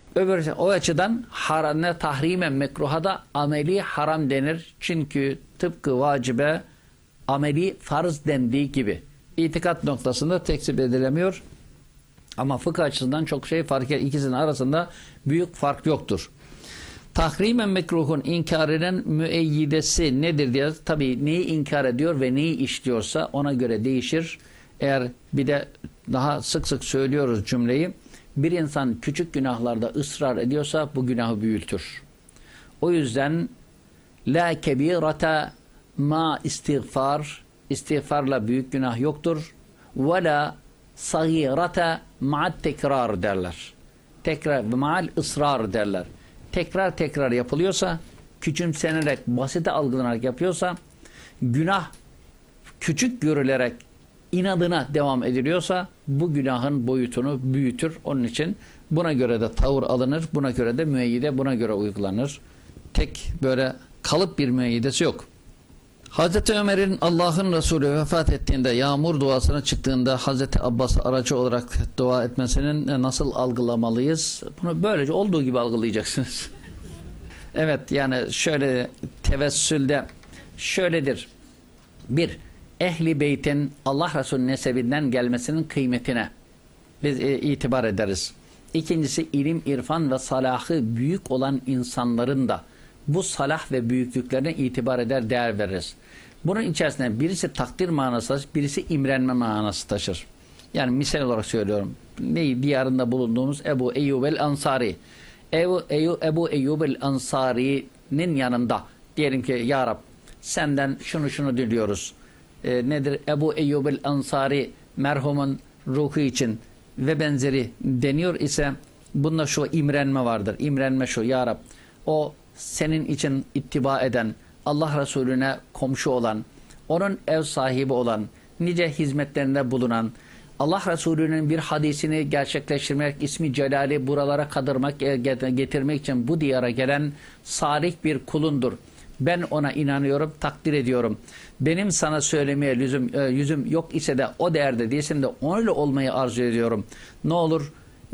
O açıdan tahrimen mekruha da ameli haram denir. Çünkü tıpkı vacibe ameli farz dendiği gibi. İtikat noktasında tekzip edilemiyor. Ama fıkıh açısından çok şey fark ediyor. İkisinin arasında büyük fark yoktur. Tahrimen mekruhun inkar eden müeyyidesi nedir diye, tabii neyi inkar ediyor ve neyi işliyorsa ona göre değişir. Eğer bir de daha sık sık söylüyoruz cümleyi, bir insan küçük günahlarda ısrar ediyorsa bu günahı büyütür. O yüzden la kebirata ma istiğfar, istiğfarla büyük günah yoktur. Ve la sagirata ma'at tekrar derler. Tekrar ve ma'al ısrar derler. Tekrar tekrar yapılıyorsa, küçümsenerek, basite algılanarak yapıyorsa, günah küçük görülerek inadına devam ediliyorsa bu günahın boyutunu büyütür. Onun için buna göre de tavır alınır, buna göre de müeyyide buna göre uygulanır. Tek böyle kalıp bir müeyyidesi yok. Hazreti Ömer'in Allah'ın Resulü vefat ettiğinde yağmur duasına çıktığında Hazreti Abbas'ı aracı olarak dua etmesinin nasıl algılamalıyız? Bunu böylece olduğu gibi algılayacaksınız. Evet, yani şöyle tevessülde şöyledir. Bir, Ehli Beyt'in Allah Resulü nesebinden gelmesinin kıymetine biz itibar ederiz. İkincisi, ilim, irfan ve salahı büyük olan insanların da bu salah ve büyüklüklerine itibar eder, değer veririz. Bunun içerisinde birisi takdir manası taşır, birisi imrenme manası taşır. Yani misal olarak söylüyorum. Diyarında bulunduğumuz Ebu Eyyub el-Ansari. Ebu Eyyub el-Ansari'nin yanında diyelim ki ya Rab senden şunu diliyoruz. Nedir? Ebu Eyyub el-Ansari merhumun ruhu için ve benzeri deniyor ise bunda şu imrenme vardır. İmrenme şu: ya Rab, o senin için ittiba eden, Allah Resulüne komşu olan, onun ev sahibi olan, nice hizmetlerinde bulunan, Allah Resulü'nün bir hadisini gerçekleştirmek, ismi celali buralara kadırmak, getirmek için bu diyara gelen salih bir kulundur. Ben ona inanıyorum, takdir ediyorum. Benim sana söylemeye yüzüm yok ise de o değerde değilsin de onunla olmayı arzu ediyorum. Ne olur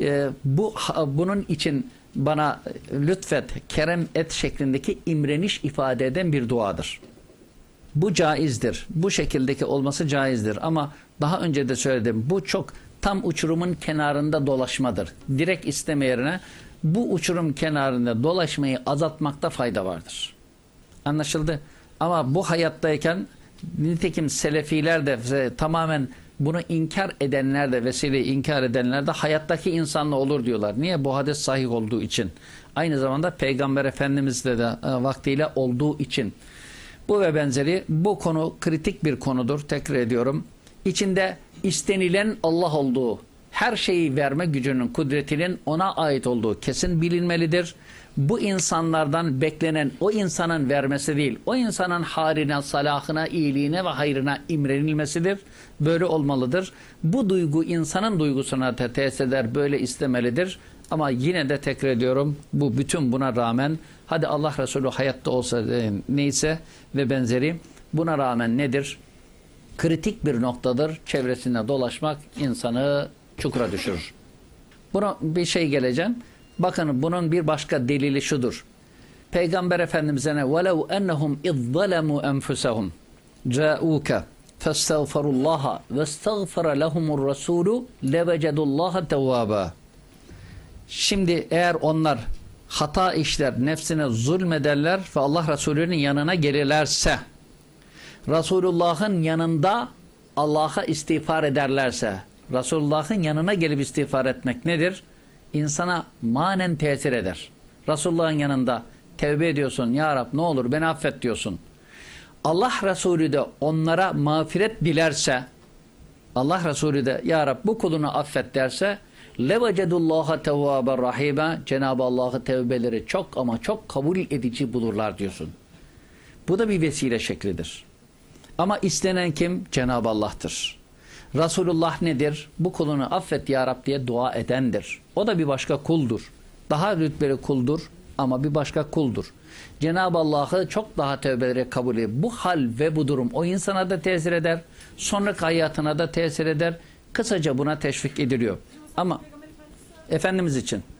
bunun için bana lütfet, kerem et şeklindeki imreniş ifade eden bir duadır. Bu caizdir. Bu şekildeki olması caizdir. Ama daha önce de söyledim. Bu çok tam uçurumun kenarında dolaşmadır. Direkt isteme yerine bu uçurum kenarında dolaşmayı azaltmakta fayda vardır. Anlaşıldı? Ama bu hayattayken nitekim selefiler de tamamen bunu inkar edenler de, vesileyi inkar edenler de hayattaki insanla olur diyorlar. Niye? Bu hadis sahih olduğu için. Aynı zamanda Peygamber Efendimiz'de de vaktiyle olduğu için. Bu ve benzeri, bu konu kritik bir konudur. Tekrar ediyorum. İçinde istenilen Allah olduğu, her şeyi verme gücünün, kudretinin ona ait olduğu kesin bilinmelidir. Bu insanlardan beklenen o insanın vermesi değil, o insanın haline, salahına, iyiliğine ve hayrına imrenilmesidir. Böyle olmalıdır. Bu duygu insanın duygusuna da tesir eder, böyle istemelidir. Ama yine de tekrar ediyorum, bu bütün buna rağmen, hadi Allah Resulü hayatta olsa neyse ve benzeri, buna rağmen nedir? Kritik bir noktadır. Çevresinde dolaşmak insanı çukura düşürür. Buna bir şey geleceğim. Bakın bunun bir başka delili şudur. Peygamber Efendimiz'e وَلَوْ اَنَّهُمْ اِذْ ظَلَمُوا اَنْفُسَهُمْ جَاءُوكَ فَاسْتَغْفَرُوا اللّٰهَ وَاسْتَغْفَرَ لَهُمُ الرَّسُولُ لَوَجَدُوا اللّٰهَ تَوَّابًا. Şimdi eğer onlar hata işler, nefsine zulmederler ve Allah Resulü'nün yanına gelirlerse, Resulullah'ın yanında Allah'a istiğfar ederlerse, Resulullah'ın yanına gelip istiğfar etmek nedir? İnsana manen tesir eder. Resulullah'ın yanında tevbe ediyorsun. Ya Rab ne olur beni affet diyorsun. Allah Resulü de onlara mağfiret dilerse, Allah Resulü de ya Rab bu kulunu affet derse, levecedullaha tevvaben rahime, Cenab-ı Allah'ı tevbeleri çok ama çok kabul edici bulurlar diyorsun. Bu da bir vesile şeklidir. Ama istenen kim? Cenab-ı Allah'tır. Resulullah nedir? Bu kulunu affet ya Rab diye dua edendir. O da bir başka kuldur. Daha rütbeli kuldur ama bir başka kuldur. Cenab-ı Allah'ı çok daha tövbeleri kabul ediyor. Bu hal ve bu durum o insana da tesir eder. Sonraki hayatına da tesir eder. Kısaca buna teşvik ediliyor. Ama Efendimiz için